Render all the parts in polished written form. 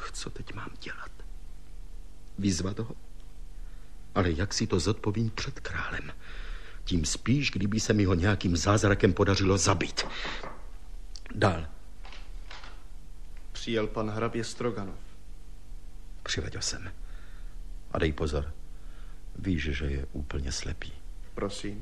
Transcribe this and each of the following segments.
co teď mám dělat? Vyzvat ho? Ale jak si to zodpovím před králem? Tím spíš, kdyby se mi ho nějakým zázrakem podařilo zabít. Dál. Přijel pan hrabě Stroganov. Přiveď ho sem. A dej pozor. Víš, že je úplně slepý. Prosím.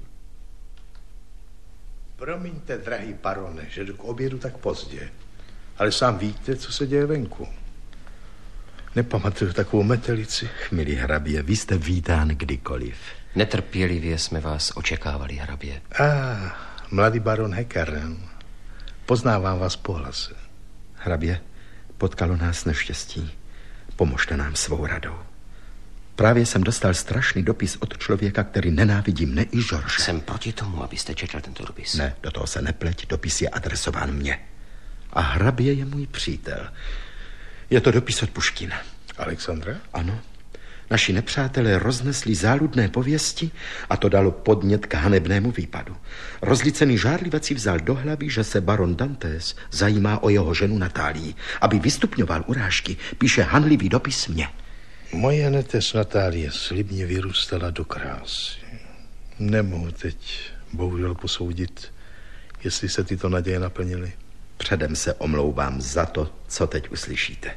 Promiňte, drahý barone, že jdu k obědu tak pozdě. Ale sám víte, co se děje venku. Nepamatuju takovou metelici. Milý hrabě, vy jste vítán kdykoliv. Netrpělivě jsme vás očekávali, hrabě. Mladý baron Hekaren. Poznávám vás po hlase. Hrabě, potkalo nás neštěstí. Pomožte nám svou radou. Právě jsem dostal strašný dopis od člověka, který nenávidí mne i George. Jsem proti tomu, abyste četl tento dopis. Ne, do toho se nepleť, dopis je adresován mně. A hrabě je můj přítel. Je to dopis od Puškina. Alexandra? Ano. Naši nepřátelé roznesli záludné pověsti a to dalo podnět k hanebnému výpadu. Rozlicený žárlivec si vzal do hlavy, že se baron Dantes zajímá o jeho ženu Natálii. Aby vystupňoval urážky, píše hanlivý dopis mně. Moje netes Natálie slibně vyrůstala do krásy. Nemohu teď bohužel posoudit, jestli se tyto naděje naplnily. Předem se omlouvám za to, co teď uslyšíte.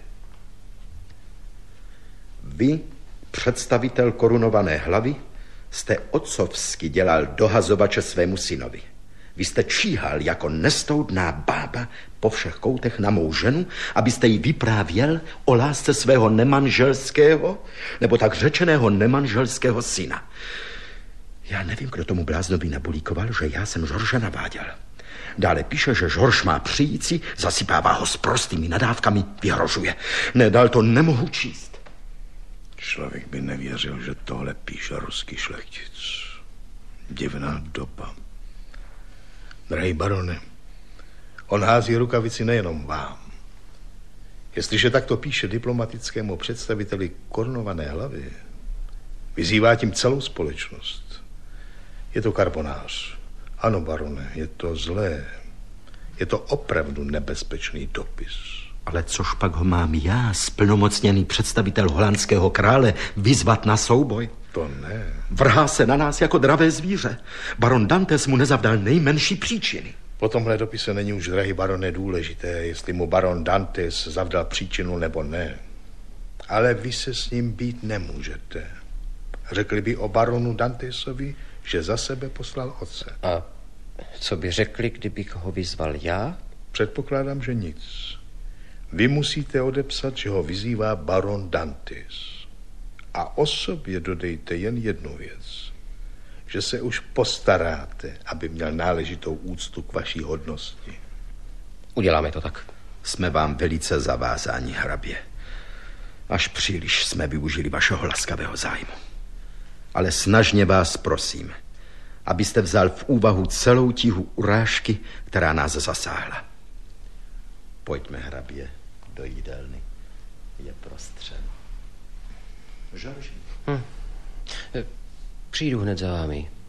Vy, představitel korunované hlavy, jste otcovsky dělal dohazovače svému synovi. Vy jste číhal jako nestoudná bába po všech koutech na mou ženu, abyste jí vyprávěl o lásce svého nemanželského, nebo tak řečeného nemanželského syna. Já nevím, kdo tomu bláznovi nabulíkoval, že já jsem George naváděl. Dále píše, že George má přijíci, zasypává ho s prostými nadávkami, vyhrožuje. Nedal to nemohu číst. Člověk by nevěřil, že tohle píše ruský šlechtic. Divná doba. Drahý barone, on hází rukavici nejenom vám. Jestliže takto píše diplomatickému představiteli korunované hlavy, vyzývá tím celou společnost. Je to karbonář. Ano, barone, je to zlé. Je to opravdu nebezpečný dopis. Ale což pak ho mám já, splnomocněný představitel holandského krále, vyzvat na souboj? To ne. Vrhá se na nás jako dravé zvíře. Baron Dantes mu nezavdal nejmenší příčiny. Po tomhle dopise není už, drahý barone, důležité, jestli mu baron Dantes zavdal příčinu nebo ne. Ale vy se s ním být nemůžete. Řekli by o baronu Dantesovi, že za sebe poslal otce. A co by řekli, kdybych ho vyzval já? Předpokládám, že nic. Vy musíte odepsat, že ho vyzývá baron Dantes. A o sobě dodejte jen jednu věc. Že se už postaráte, aby měl náležitou úctu k vaší hodnosti. Uděláme to tak. Jsme vám velice zavázáni, hrabě. Až příliš jsme využili vašeho laskavého zájmu. Ale snažně vás prosím, abyste vzal v úvahu celou tíhu urážky, která nás zasáhla. Pojďme, hrabě, do jídelny. Je prostřeno. George. Přijdu hned za vámi.